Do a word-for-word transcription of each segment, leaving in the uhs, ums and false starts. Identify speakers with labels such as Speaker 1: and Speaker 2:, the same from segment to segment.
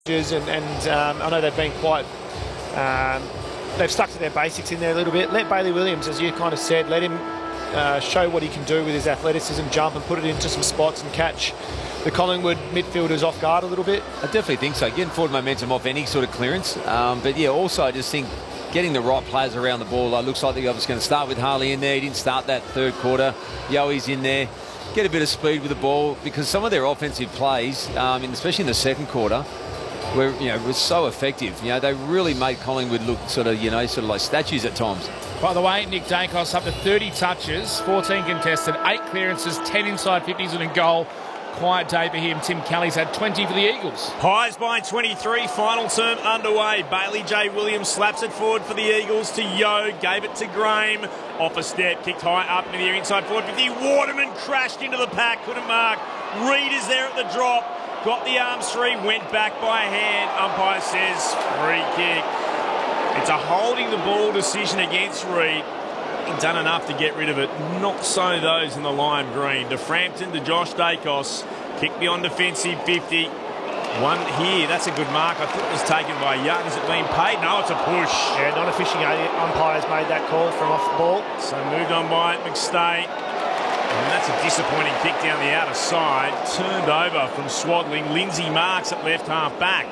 Speaker 1: and, and um, I know they've been quite, um, they've stuck to their basics in there a little bit. Let Bailey Williams, as you kind of said, let him uh, show what he can do with his athleticism, jump and put it into some spots and catch the Collingwood midfielders off guard a little bit.
Speaker 2: I definitely think so. Getting forward momentum off any sort of clearance. Um, but yeah, also I just think getting the right players around the ball. Uh, looks like they're obviously going to start with Harley in there. He didn't start that third quarter. Yoey's in there. Get a bit of speed with the ball, because some of their offensive plays, um, and especially in the second quarter, were, you know, was so effective. You know, they really made Collingwood look sort of, you know, sort of like statues at times.
Speaker 3: By the way, Nick Daicos up to thirty touches, fourteen contested, eight clearances, ten inside fifties and a goal. Quiet day for him. Tim Kelly's had twenty for the Eagles.
Speaker 4: Pies by twenty-three, final term underway. Bailey J. Williams slaps it forward for the Eagles to Yo, gave it to Graham. Off a step, kicked high up into the air, inside forward fifty. Waterman crashed into the pack, couldn't mark. Reid is there at the drop, got the arms free, went back by hand. Umpire says free kick. It's a holding the ball decision against Reid. Done enough to get rid of it. Not so those in the lime green. To Frampton, to Josh Daicos. Kick beyond defensive fifty. One here. That's a good mark. I thought it was taken by Young. Is it being paid? No, it's a push.
Speaker 1: Yeah, non-officiating umpires made that call from off the ball.
Speaker 4: So moved on by McStay. And that's a disappointing kick down the outer side. Turned over from Swaddling. Lindsay marks at left half back.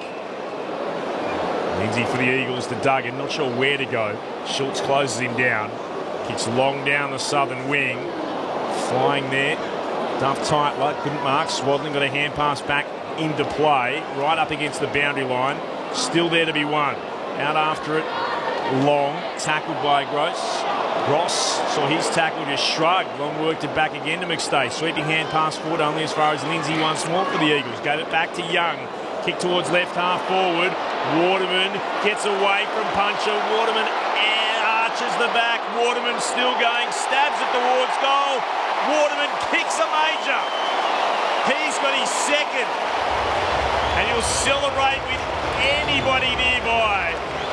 Speaker 4: Lindsay for the Eagles to Duggan. Not sure where to go. Schultz closes him down. Kicks long down the southern wing. Flying there. Duff Tightler couldn't mark. Swaddling got a hand pass back into play. Right up against the boundary line. Still there to be won. Out after it. Long. Tackled by Gross. Gross saw his tackle, just shrugged. Long worked it back again to McStay. Sweeping hand pass forward only as far as Lindsay once more for the Eagles. Gave it back to Young. Kick towards left half forward. Waterman gets away from Puncher. Waterman arches the back. Waterman still going. Stabs it towards goal. Waterman kicks a major. He's got his second. And he'll celebrate with anybody nearby.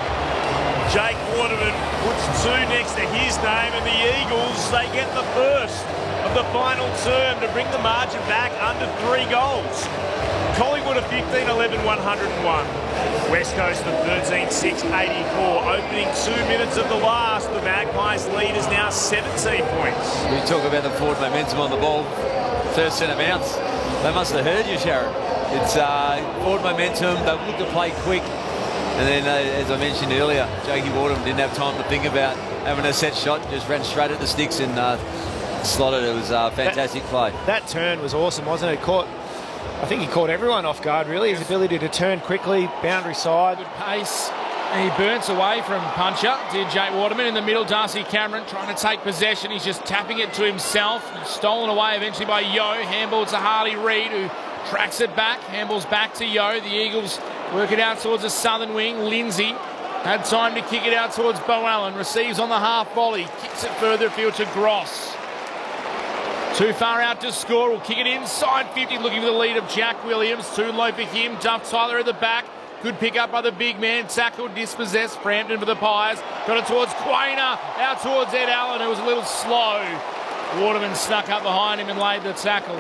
Speaker 4: Jake Waterman puts two next to his name, and the Eagles, they get the first of the final term to bring the margin back under three goals. Collingwood are fifteen eleven one oh one. West Coast of thirteen six eighty-four. Opening two minutes of the last, the Magpies lead is now seventeen points.
Speaker 2: We talk about the forward momentum on the ball. First centre bounce. They must have heard you, Sharon. It's uh, forward momentum. They look to play quick. And then, uh, as I mentioned earlier, Jakey Waterman didn't have time to think about having a set shot. Just ran straight at the sticks and uh, slotted. It was a fantastic
Speaker 1: that,
Speaker 2: play.
Speaker 1: That turn was awesome, wasn't it? Caught, I think he caught everyone off guard, really. His ability to turn quickly, boundary side.
Speaker 3: Good pace. And he burns away from Puncher. Did Jake Waterman in the middle. Darcy Cameron trying to take possession. He's just tapping it to himself. Stolen away eventually by Yo. Handball to Harley Reid, who tracks it back. Handballs back to Yo. The Eagles work it out towards the southern wing. Lindsay had time to kick it out towards Bo Allen. Receives on the half volley. Kicks it further afield to Gross. Too far out to score. Will kick it inside fifty. Looking for the lead of Jack Williams. Too low for him. Duff Tyler at the back. Good pick up by the big man. Tackled, dispossessed. Frampton for the Pies. Got it towards Quainer. Out towards Ed Allen, who was a little slow. Waterman snuck up behind him and laid the tackle.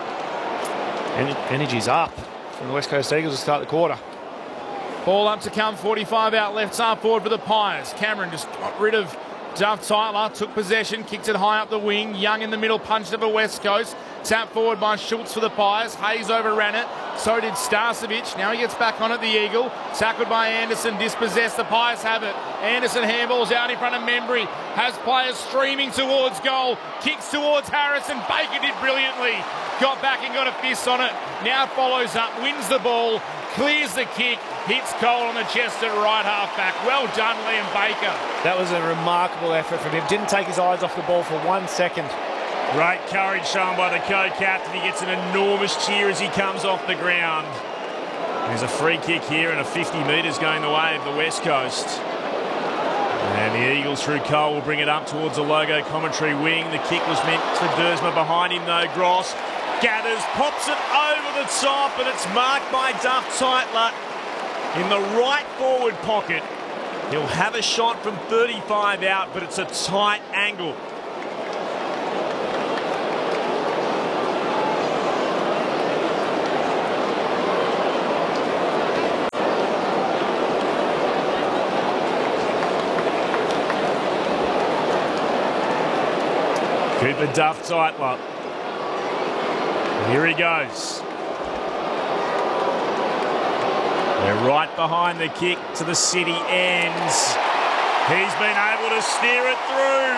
Speaker 1: Energy's up from the West Coast Eagles to start the quarter.
Speaker 3: Ball up to come, forty-five out left half forward for the Pies. Cameron just got rid of Duff Tyler, took possession, kicked it high up the wing. Young in the middle, punched it for West Coast. Tapped forward by Schultz for the Pies. Hayes overran it. So did Starcevic. Now he gets back on it, the Eagle. Tackled by Anderson, dispossessed. The Pies have it. Anderson handballs out in front of Membry. Has players streaming towards goal. Kicks towards Harrison. Baker did brilliantly. Got back and got a fist on it. Now follows up, wins the ball, clears the kick, hits Cole on the chest at right half back. Well done, Liam Baker.
Speaker 1: That was a remarkable effort from him. Didn't take his eyes off the ball for one second.
Speaker 4: Great courage shown by the co-captain. He gets an enormous cheer as he comes off the ground. There's a free kick here and a fifty metres going the way of the West Coast. And the Eagles through Cole will bring it up towards the logo commentary wing. The kick was meant for Dersma behind him though. Gross gathers, pops it over the top, and it's marked by Duff Tytler in the right forward pocket. He'll have a shot from thirty-five out, but it's a tight angle. Cooper Duff Tightler. Here he goes. They're right behind the kick to the city ends. He's been able to steer it through.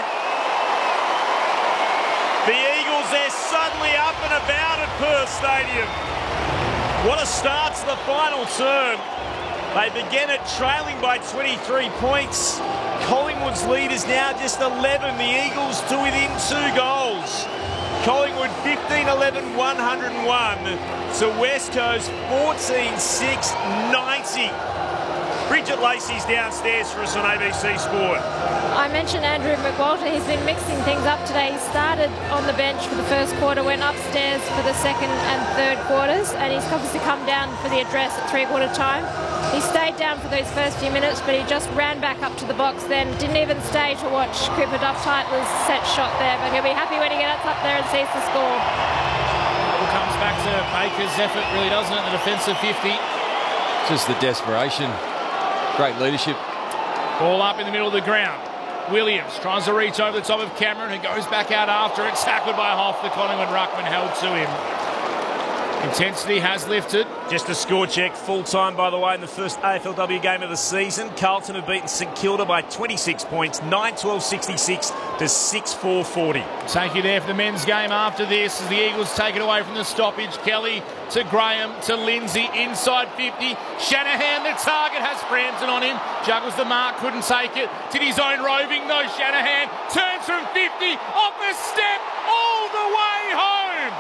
Speaker 4: The Eagles, they're suddenly up and about at Perth Stadium. What a start to the final term. They began it trailing by twenty-three points. Collingwood's lead is now just eleven. The Eagles to within two goals. Collingwood fifteen eleven one oh one to West Coast fourteen six ninety. Bridget Lacey's downstairs for us on A B C Sport.
Speaker 5: I mentioned Andrew McWalter. He's been mixing things up today. He started on the bench for the first quarter, went upstairs for the second and third quarters, and he's obviously come down for the address at three-quarter time. He stayed down for those first few minutes, but he just ran back up to the box then. Didn't even stay to watch Cooper Duff Tightler's set shot there, but he'll be happy when he gets up there and sees the score.
Speaker 3: It all comes back to Baker's effort, really, doesn't it? The defensive fifty.
Speaker 2: Just the desperation. Great leadership.
Speaker 3: Ball up in the middle of the ground. Williams tries to reach over the top of Cameron, who goes back out after it. Tackled by Hoff. The Collingwood ruckman held to him. Intensity has lifted.
Speaker 4: Just a score check, full time by the way in the first A F L W game of the season. Carlton have beaten St Kilda by twenty-six points, nine twelve sixty-six to six four forty.
Speaker 3: Take you there for the men's game after this as the Eagles take it away from the stoppage. Kelly to Graham to Lindsay inside fifty. Shanahan, the target, has Frampton on him. Juggles the mark, couldn't take it. Did his own roving, no. Shanahan turns from fifty, off the step, all the way home.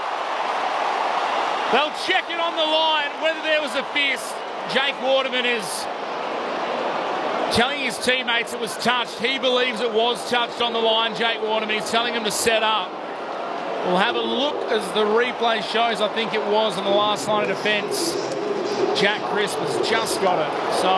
Speaker 3: They'll check it on the line, whether there was a fist. Jake Waterman is telling his teammates it was touched. He believes it was touched on the line, Jake Waterman. He's telling him to set up. We'll have a look as the replay shows. I think it was on the last line of defence. Jack Crisp has just got it. So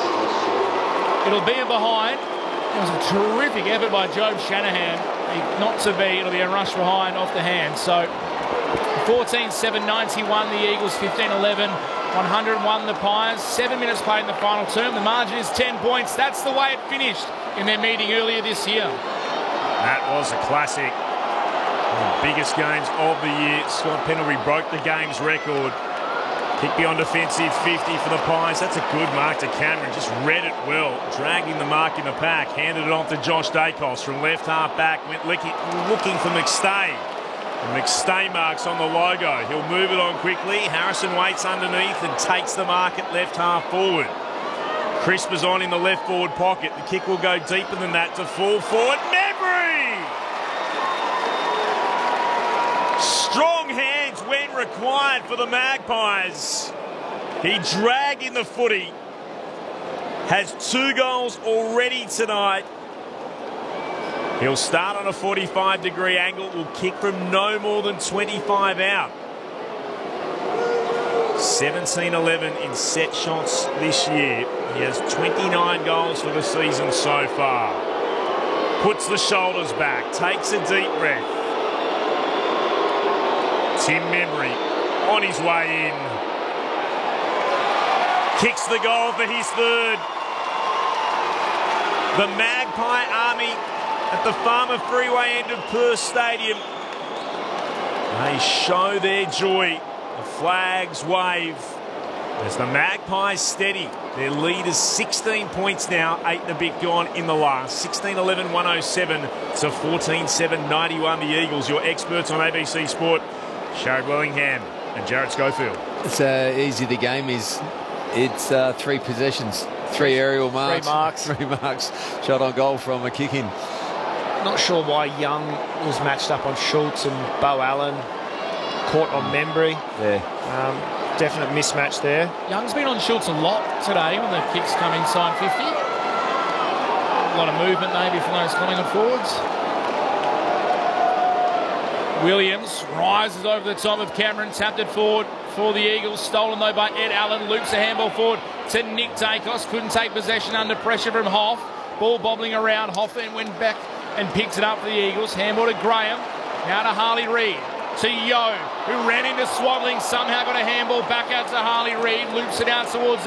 Speaker 3: it'll be a behind. It was a terrific effort by Job Shanahan. Not to be, it'll be a rush behind off the hand. So fourteen seven ninety-one the Eagles, fifteen eleven one oh one the Pies. Seven minutes played in the final term. The margin is ten points. That's the way it finished in their meeting earlier this year.
Speaker 4: That was a classic. One of the biggest games of the year. Scott Pendlebury broke the game's record. Kick beyond defensive, fifty for the Pies. That's a good mark to Cameron. Just read it well. Dragging the mark in the pack. Handed it off to Josh Dacos from left half back. Went looking for McStay. And McStay marks on the logo. He'll move it on quickly. Harrison waits underneath and takes the mark at left half forward. Crisp is on in the left forward pocket. The kick will go deeper than that to full forward. Mabry! Strong hands when required for the Magpies. He dragged in the footy. Has two goals already tonight. He'll start on a forty-five degree angle. Will kick from no more than twenty-five out. seventeen eleven in set shots this year. He has twenty-nine goals for the season so far. Puts the shoulders back. Takes a deep breath. Tim Membry on his way in. Kicks the goal for his third. The Magpie Army at the Farmer Freeway end of Perth Stadium. They show their joy. The flags wave as the Magpies steady. Their lead is sixteen points now, eight and a bit gone in the last. sixteen eleven one oh seven to fourteen seven ninety-one the Eagles. Your experts on A B C Sport, Sharad Wellingham and Jarrett Schofield.
Speaker 2: It's uh, easy the game is. It's uh, three possessions, three aerial marks.
Speaker 1: Three marks.
Speaker 2: Three marks. Shot on goal from a kick in.
Speaker 1: Not sure why Young was matched up on Schultz and Bo Allen. Caught on Membry.
Speaker 2: Yeah.
Speaker 1: Um, definite mismatch there.
Speaker 3: Young's been on Schultz a lot today when the kicks come inside fifty. A lot of movement maybe from those Collingwood forwards. Williams rises over the top of Cameron, tapped it forward for the Eagles. Stolen though by Ed Allen. Loops a handball forward to Nick Dacos. Couldn't take possession under pressure from Hoff. Ball bobbling around. Hoff then went back and picks it up for the Eagles. Handball to Graham. Now to Harley Reid. To Yo, who ran into Swaddling. Somehow got a handball back out to Harley Reid. Loops it out towards the